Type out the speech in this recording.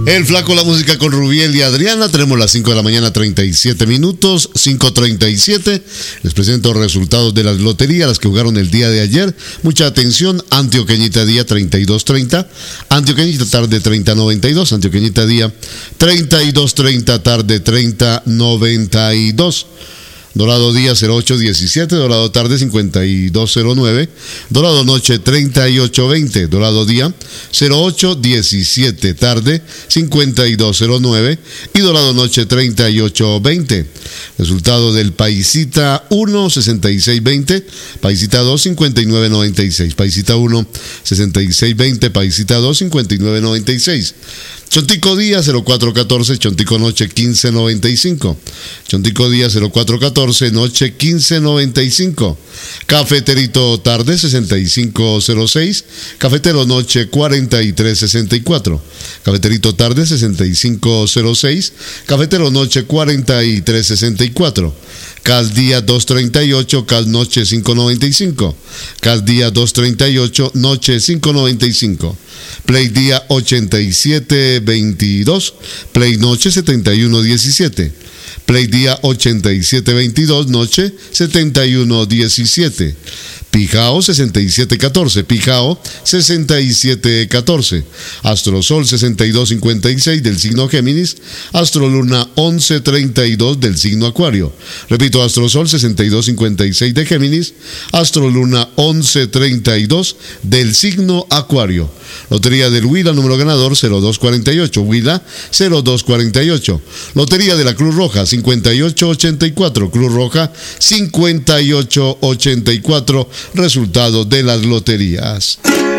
El Flaco, la música con Rubiel y Adriana. Tenemos las 5 de la mañana, 37 minutos, 5:37. Les presento resultados de las loterías, las que jugaron el día de ayer. Mucha atención. Antioqueñita día 32.30, Antioqueñita tarde 30.92, Antioqueñita día 32.30, tarde 30.92. Dorado día 08.17, Dorado tarde 52.09, Dorado noche 38.20, Dorado día 08.17, tarde 52.09 y Dorado noche 38.20. Resultado del Paisita 1, 66.20, Paisita 2, 59.96, Paisita 1, 66.20, Paisita 2, 59.96. Chontico día 0414, Chontico noche 1595. Chontico día 0414, noche 1595. Cafeterito tarde 6506. Cafetero noche 4364. Cafeterito tarde 6506. Cafetero noche 4364. Cal día 238, Cal noche 595. Cal día 238, noche 595. Play día 8722, Play noche 7117. Play día 8722, noche 7117. Pijao 6714, Pijao 6714. Astrosol 6256 del signo Géminis, Astroluna 1132 del signo Acuario. Repito, Astrosol 6256 de Géminis, Astroluna 1132 del signo Acuario. Lotería del Huila, número ganador 0248, Huila 0248. Lotería de la Cruz Roja 5884, Cruz Roja 5884. Resultado de las loterías.